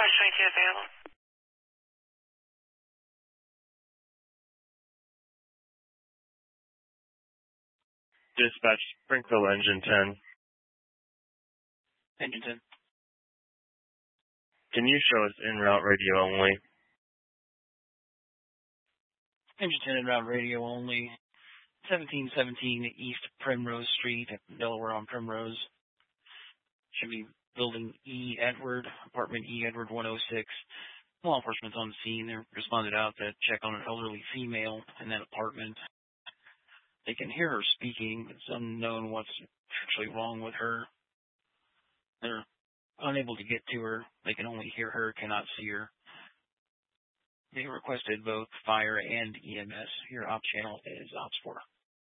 Dispatch 22 available. Dispatch Springfield Engine 10. Engine 10. Can you show us en route radio only? Engine 10 en route radio only. 1717 East Primrose Street, Delaware on Primrose. Should be building E. Edward, apartment E. Edward 106. Law enforcement's on the scene. They responded out to check on an elderly female in that apartment. They can hear her speaking. It's unknown what's actually wrong with her. They're unable to get to her. They can only hear her, cannot see her. They requested both fire and EMS. Your op channel is Ops 4.